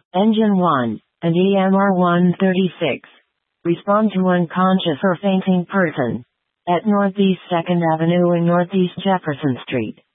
Engine 1, and EMR 136. Respond to unconscious or fainting person at Northeast 2nd Avenue and Northeast Jefferson Street.